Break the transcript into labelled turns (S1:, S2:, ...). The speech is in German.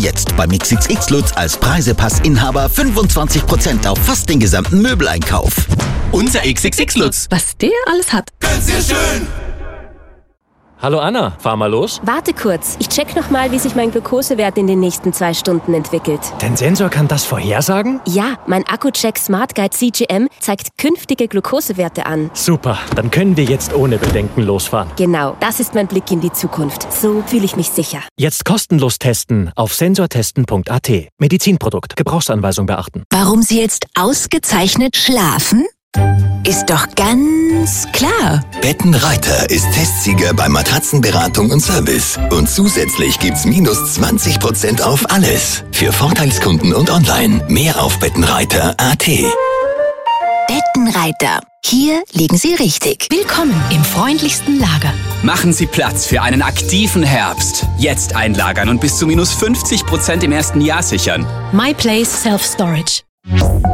S1: Jetzt beim XXX Lutz als Preisepass-Inhaber 25% auf fast den gesamten Möbeleinkauf. Unser XXX Lutz.
S2: Was der alles hat.
S3: Ganz sehr schön.
S4: Hallo Anna, fahr mal los.
S5: Warte kurz, ich check nochmal, wie sich mein Glukosewert in den nächsten 2 Stunden entwickelt.
S4: Dein Sensor kann das vorhersagen?
S5: Ja, mein Accu-Check Smart Guide CGM zeigt künftige Glukosewerte an.
S4: Super, dann können wir jetzt ohne Bedenken losfahren.
S5: Genau, das ist mein Blick in die Zukunft. So fühle ich mich sicher.
S4: Jetzt kostenlos testen auf sensortesten.at. Medizinprodukt, Gebrauchsanweisung beachten.
S6: Warum Sie jetzt ausgezeichnet schlafen? Ist doch ganz klar.
S1: Bettenreiter ist Testsieger bei Matratzenberatung und Service. Und zusätzlich gibt's minus 20% auf alles. Für Vorteilskunden und online. Mehr auf bettenreiter.at.
S6: Bettenreiter. Hier liegen Sie richtig.
S2: Willkommen im freundlichsten Lager.
S7: Machen Sie Platz für einen aktiven Herbst. Jetzt einlagern und bis zu minus 50% im ersten Jahr sichern.
S2: My Place Self Storage.